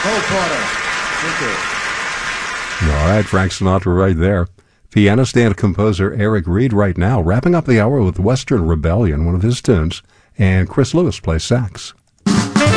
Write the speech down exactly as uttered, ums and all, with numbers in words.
Cole Porter. Thank you. All right, Frank Sinatra right there. Pianist and composer Eric Reed right now, wrapping up the hour with Western Rebellion, one of his tunes, and Chris Lewis plays sax.